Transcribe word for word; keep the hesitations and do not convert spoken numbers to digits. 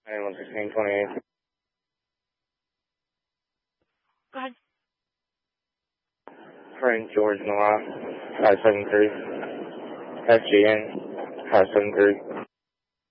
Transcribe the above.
one sixteen twenty-eight. Go ahead. Frank George Noah, five seven three. S G N, five seven three.